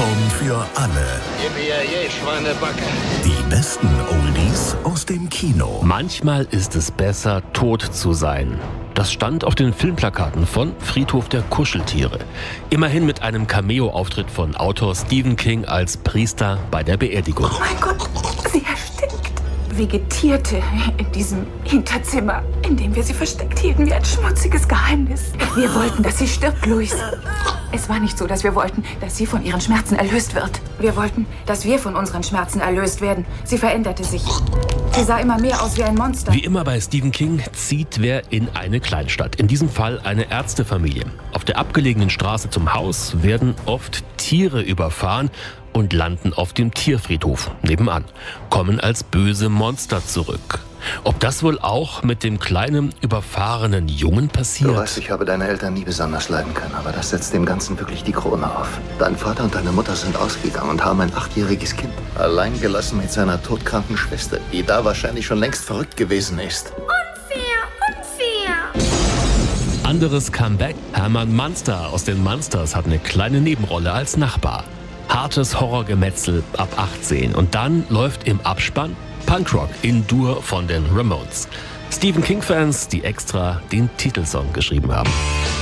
Popcorn für alle. Yippie, Schweinebacke. Die besten Oldies aus dem Kino. Manchmal ist es besser, tot zu sein. Das stand auf den Filmplakaten von Friedhof der Kuscheltiere. Immerhin mit einem Cameo-Auftritt von Autor Stephen King als Priester bei der Beerdigung. Oh mein Gott, sie erstickt. Vegetierte in diesem Hinterzimmer, in dem wir sie versteckt hielten, wie ein schmutziges Geheimnis. Wir wollten, dass sie stirbt, Louis. Es war nicht so, dass wir wollten, dass sie von ihren Schmerzen erlöst wird. Wir wollten, dass wir von unseren Schmerzen erlöst werden. Sie veränderte sich. Sie sah immer mehr aus wie ein Monster. Wie immer bei Stephen King zieht wer in eine Kleinstadt. In diesem Fall eine Ärztefamilie. Auf der abgelegenen Straße zum Haus werden oft Tiere überfahren und landen auf dem Tierfriedhof nebenan, kommen als böse Monster zurück. Ob das wohl auch mit dem kleinen, überfahrenen Jungen passiert? Du weißt, ich habe deine Eltern nie besonders leiden können, aber das setzt dem Ganzen wirklich die Krone auf. Dein Vater und deine Mutter sind ausgegangen und haben ein 8-jähriges Kind allein gelassen mit seiner todkranken Schwester, die da wahrscheinlich schon längst verrückt gewesen ist. Unfair! Anderes Comeback. Hermann Munster aus den Munsters hat eine kleine Nebenrolle als Nachbar. Hartes Horrorgemetzel ab 18. Und dann läuft im Abspann Punkrock in Dur von den Ramones. Stephen King-Fans, die extra den Titelsong geschrieben haben.